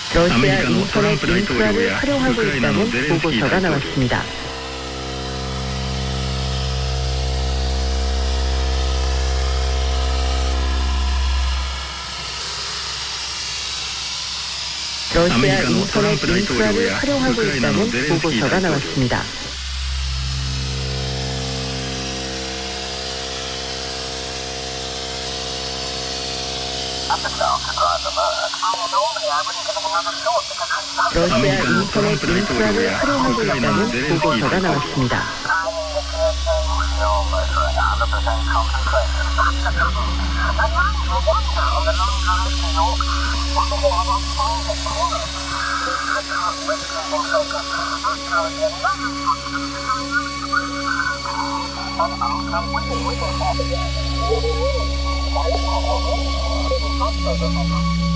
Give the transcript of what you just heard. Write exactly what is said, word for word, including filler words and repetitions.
러시아 인터넷 인프라를 활용하고 있다는 보고서가 나왔습니다. 러시아 인터넷 인프라를 활용하고 있다는 보고서가 나왔습니다. 러시아 인터넷 인프라를 활용하고 있다는 보고서가 나왔습니다. Thank you.